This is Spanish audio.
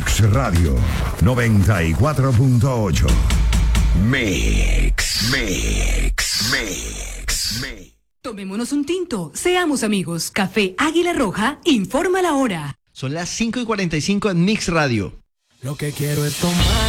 Mix Radio 94.8. Mix. Tomémonos un tinto, seamos amigos. Café Águila Roja informa la hora. Son las 5:45 en Mix Radio. Lo que quiero es tomar